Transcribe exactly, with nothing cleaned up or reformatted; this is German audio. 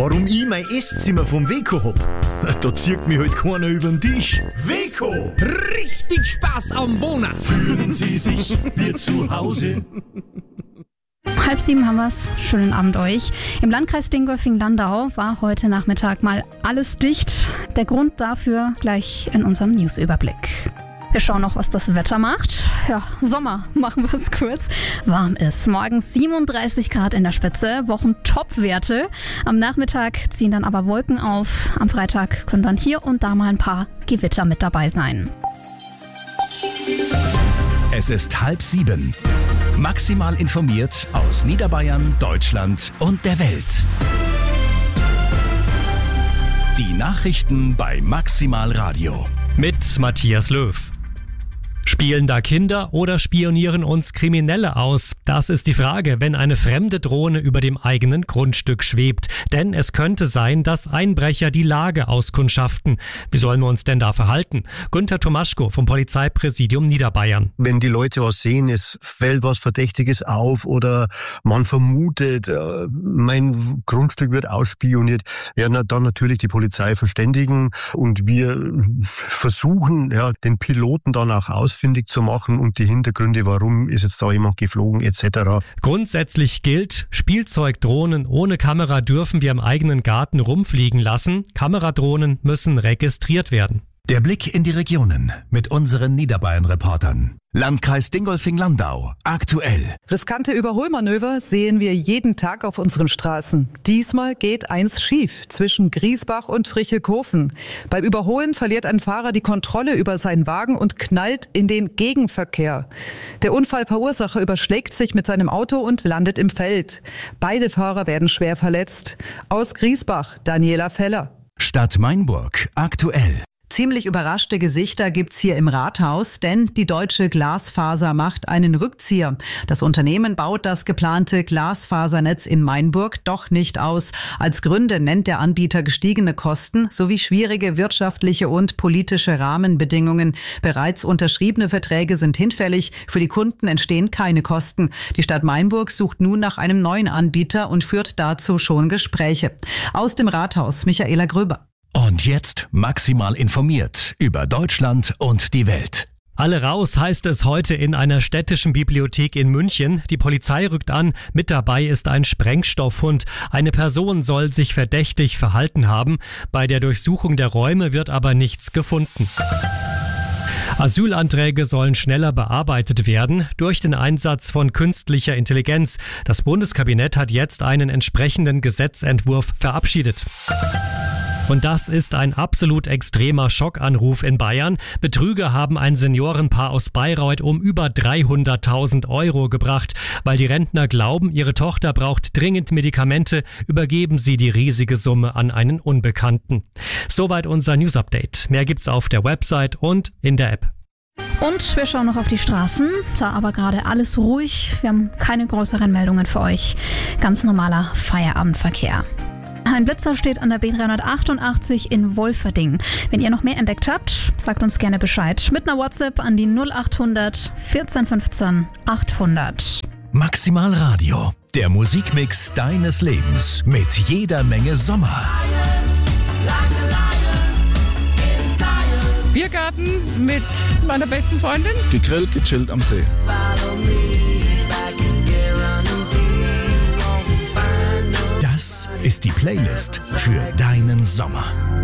Warum ich mein Esszimmer vom Weko hab? Da zieht mich halt keiner über den Tisch. Weko! Richtig Spaß am Wohnen! Fühlen Sie sich wie zu Hause? Halb sieben haben wir's. Schönen Abend euch. Im Landkreis Dingolfing-Landau war heute Nachmittag mal alles dicht. Der Grund dafür gleich in unserem Newsüberblick. Wir schauen noch, was das Wetter macht. Ja, Sommer, machen wir es kurz. Warm ist. Morgens siebenunddreißig Grad in der Spitze, Wochentopwerte. Am Nachmittag ziehen dann aber Wolken auf. Am Freitag können dann hier und da mal ein paar Gewitter mit dabei sein. Es ist halb sieben. Maximal informiert aus Niederbayern, Deutschland und der Welt. Die Nachrichten bei Maximal Radio. Mit Matthias Löw. Spielen da Kinder oder spionieren uns Kriminelle aus? Das ist die Frage, wenn eine fremde Drohne über dem eigenen Grundstück schwebt. Denn es könnte sein, dass Einbrecher die Lage auskundschaften. Wie sollen wir uns denn da verhalten? Günther Tomaschko vom Polizeipräsidium Niederbayern. Wenn die Leute was sehen, es fällt was Verdächtiges auf oder man vermutet, äh, mein Grundstück wird ausspioniert, ja, na, dann natürlich die Polizei verständigen und wir versuchen, ja, den Piloten dann auch aus ausfindig zu machen und die Hintergründe, warum ist jetzt da jemand geflogen et cetera. Grundsätzlich gilt, Spielzeugdrohnen ohne Kamera dürfen wir im eigenen Garten rumfliegen lassen. Kameradrohnen müssen registriert werden. Der Blick in die Regionen mit unseren Niederbayern-Reportern. Landkreis Dingolfing-Landau. Aktuell. Riskante Überholmanöver sehen wir jeden Tag auf unseren Straßen. Diesmal geht eins schief zwischen Griesbach und Frichelkofen. Beim Überholen verliert ein Fahrer die Kontrolle über seinen Wagen und knallt in den Gegenverkehr. Der Unfallverursacher überschlägt sich mit seinem Auto und landet im Feld. Beide Fahrer werden schwer verletzt. Aus Griesbach, Daniela Feller. Stadt Mainburg. Aktuell. Ziemlich überraschte Gesichter gibt's hier im Rathaus, denn die Deutsche Glasfaser macht einen Rückzieher. Das Unternehmen baut das geplante Glasfasernetz in Mainburg doch nicht aus. Als Gründe nennt der Anbieter gestiegene Kosten sowie schwierige wirtschaftliche und politische Rahmenbedingungen. Bereits unterschriebene Verträge sind hinfällig, für die Kunden entstehen keine Kosten. Die Stadt Mainburg sucht nun nach einem neuen Anbieter und führt dazu schon Gespräche. Aus dem Rathaus Michaela Gröber. Und jetzt maximal informiert über Deutschland und die Welt. Alle raus, heißt es heute in einer städtischen Bibliothek in München. Die Polizei rückt an, mit dabei ist ein Sprengstoffhund. Eine Person soll sich verdächtig verhalten haben. Bei der Durchsuchung der Räume wird aber nichts gefunden. Asylanträge sollen schneller bearbeitet werden durch den Einsatz von künstlicher Intelligenz. Das Bundeskabinett hat jetzt einen entsprechenden Gesetzentwurf verabschiedet. Und das ist ein absolut extremer Schockanruf in Bayern. Betrüger haben ein Seniorenpaar aus Bayreuth um über dreihunderttausend Euro gebracht. Weil die Rentner glauben, ihre Tochter braucht dringend Medikamente, übergeben sie die riesige Summe an einen Unbekannten. Soweit unser News-Update. Mehr gibt's auf der Website und in der App. Und wir schauen noch auf die Straßen. Da aber gerade alles ruhig. Wir haben keine größeren Meldungen für euch. Ganz normaler Feierabendverkehr. Ein Blitzer steht an der B dreihundertachtundachtzig in Wolferding. Wenn ihr noch mehr entdeckt habt, sagt uns gerne Bescheid. Mit einer WhatsApp an die null achthundert vierzehn fünfzehn achthundert. Maximal Radio, der Musikmix deines Lebens mit jeder Menge Sommer. Biergarten mit meiner besten Freundin. Gegrillt, gechillt am See. Das ist die Playlist für deinen Sommer.